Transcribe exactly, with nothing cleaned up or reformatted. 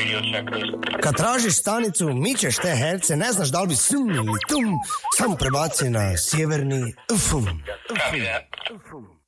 Kad tražiš stanicu, mičeš te herce, ne znaš da li bi sum ili tum, samo prebaci na sjeverni ufum. Ufum.